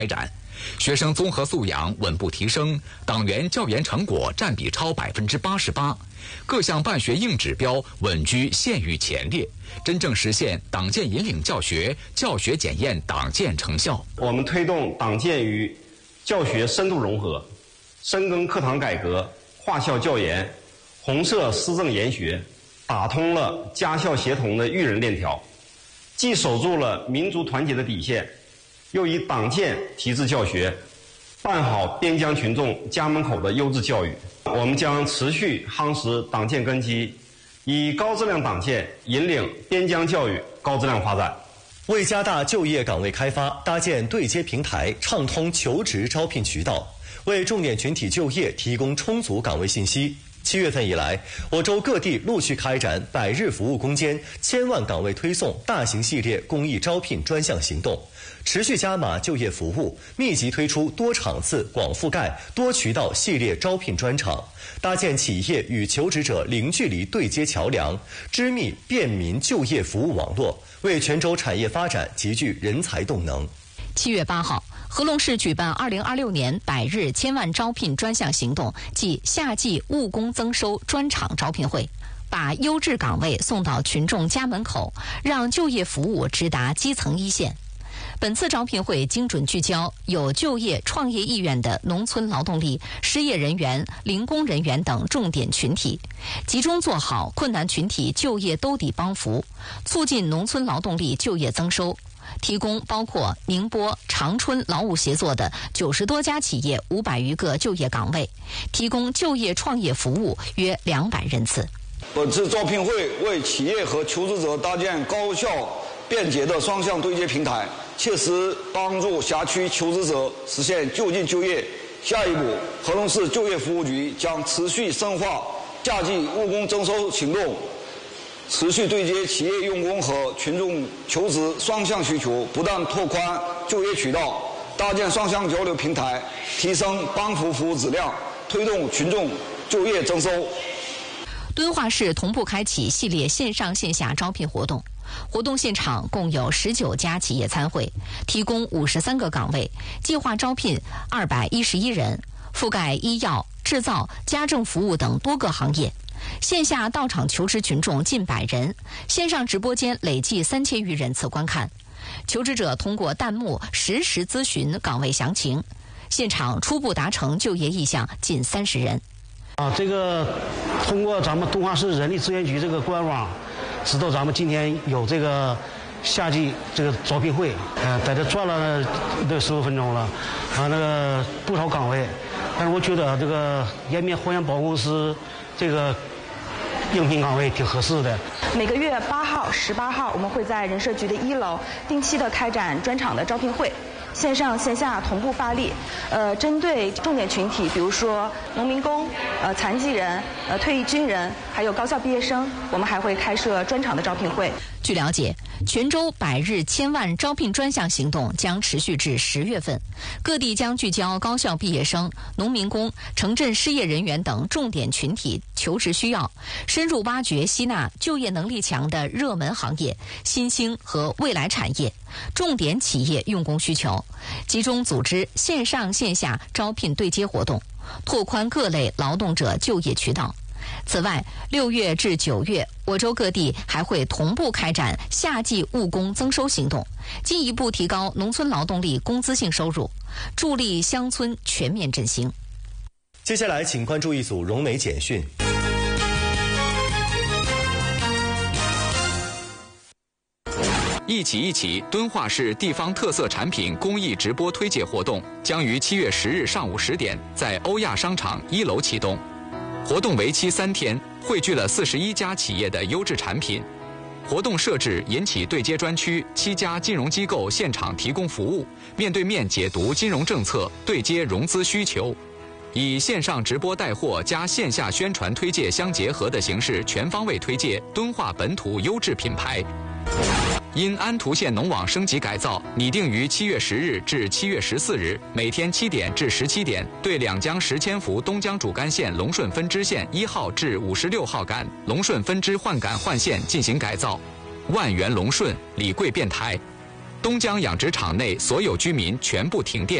开展，学生综合素养稳步提升，党员教研成果占比超88%，各项办学硬指标稳居县域前列，真正实现党建引领教学、教学检验党建成效。 我们推动党建与教学深度融合，深耕课堂改革、划校教研，红色施政研学，打通了家校协同的育人链条，既守住了民族团结的底线，又以党建提质教学，办好边疆群众家门口的优质教育。我们将持续夯实党建根基，以高质量党建引领边疆教育高质量发展。 为加大就业岗位开发，搭建对接平台，畅通求职招聘渠道，为重点群体就业提供充足岗位信息。7月份以来，我州各地陆续开展100日服务攻坚、1000万岗位推送大型系列公益招聘专项行动，持续加码就业服务，密集推出多场次、广覆盖、多渠道系列招聘专场，搭建企业与求职者零距离对接桥梁，织密便民就业服务网络，为全州产业发展集聚人才动能。 7月8号，合隆市举办2026年100日1000万招聘专项行动暨夏季务工增收专场招聘会，把优质岗位送到群众家门口，让就业服务直达基层一线。本次招聘会精准聚焦有就业创业意愿的农村劳动力、失业人员、零工人员等重点群体，集中做好困难群体就业兜底帮扶，促进农村劳动力就业增收，提供包括宁波、长春劳务协作的90多家企业500余个就业岗位，提供就业创业服务约200人次。 本次招聘会为企业和求职者搭建高效便捷的双向对接平台，切实帮助辖区求职者实现就近就业。下一步，合隆市就业服务局将持续深化夏季务工增收行动，持续对接企业用工和群众求职双向需求，不断拓宽就业渠道，搭建双向交流平台，提升帮扶服务质量，推动群众就业增收。 敦化市同步开启系列线上线下招聘活动，活动现场共有19家企业参会，提供53个岗位，计划招聘211人，覆盖医药、制造、家政服务等多个行业。线下到场求职群众近100人，线上直播间累计3000余人次观看。求职者通过弹幕实时咨询岗位详情，现场初步达成就业意向近30人。 这个通过咱们敦化市人力资源局这个官网，知道咱们今天有这个夏季这个招聘会，在这转了这15多分钟了，那个不少岗位，但是我觉得这个延边货源保公司这个应聘岗位挺合适的。 每个月8号、18号，我们会在人社局的1楼定期的开展专场的招聘会。线上线下同步发力，针对重点群体，比如说农民工、残疾人、退役军人，还有高校毕业生，我们还会开设专场的招聘会。 据了解，全州100日1000万招聘专项行动将持续至10月份，各地将聚焦高校毕业生、农民工、城镇失业人员等重点群体求职需要，深入挖掘吸纳就业能力强的热门行业、新兴和未来产业，重点企业用工需求，集中组织线上线下招聘对接活动，拓宽各类劳动者就业渠道。此外，6月至9月，我州各地还会同步开展夏季务工增收行动，进一步提高农村劳动力工资性收入，助力乡村全面振兴。 接下来，请关注一组融媒简讯。 一起敦化市地方特色产品公益直播推介活动将于7月10日上午10点在欧亚商场1楼启动。活动为期3天，汇聚了41家企业的优质产品。活动设置引起对接专区，7家金融机构现场提供服务，面对面解读金融政策，对接融资需求，以线上直播带货加线下宣传推介相结合的形式，全方位推介敦化本土优质品牌。因安图县农网升级改造，拟定于7月10日至7月14日每天7点至17点，对两江10千伏东江主干线龙顺分支线1号至56号杆龙顺分支换杆换线进行改造。万源龙顺，李贵变台。 东江养殖场内所有居民全部停电。